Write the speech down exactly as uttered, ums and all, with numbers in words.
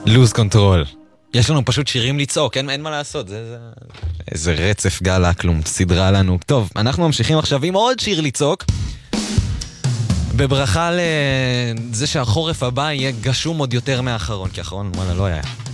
לוז קונטרול. יש לנו פשוט שירים לצעוק, אין, אין מה לעשות, זה, זה... איזה רצף גלה, כלום, סדרה לנו. טוב, אנחנו ממשיכים עכשיו עם עוד שיר לצעוק, בברכה לזה שהחורף הבא יהיה גשום עוד יותר מהאחרון, כי האחרון, וואלה, לא היה.